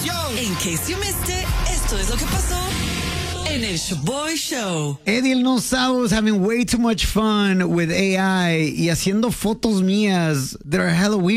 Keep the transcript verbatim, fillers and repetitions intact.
In case you missed it, esto es lo que pasó en el Shaboy Show. Eddie el No Sabo is having way too much fun with A I y haciendo fotos mías that are Halloween